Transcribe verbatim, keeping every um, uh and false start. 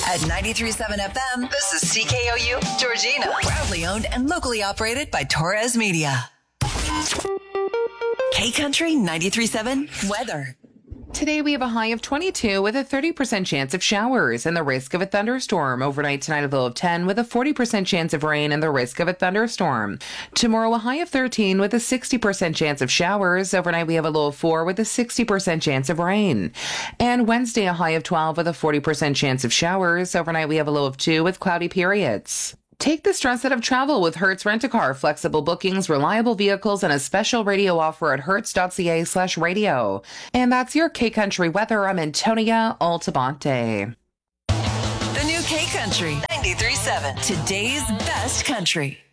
At ninety-three point seven F M, this is C K O U, Georgina. Proudly owned and locally operated by Torres Media. K-Country ninety-three point seven weather. Today we have a high of twenty-two with a thirty percent chance of showers and the risk of a thunderstorm. Overnight tonight a low of ten with a forty percent chance of rain and the risk of a thunderstorm. Tomorrow a high of thirteen with a sixty percent chance of showers. Overnight we have a low of four with a sixty percent chance of rain. And Wednesday a high of twelve with a forty percent chance of showers. Overnight we have a low of two with cloudy periods. Take the stress out of travel with Hertz Rent-A-Car. Flexible bookings, reliable vehicles, and a special radio offer at hertz.ca slash radio. And that's your K-Country weather. I'm Antonia Altamonte. The new K-Country ninety-three point seven. Today's best country.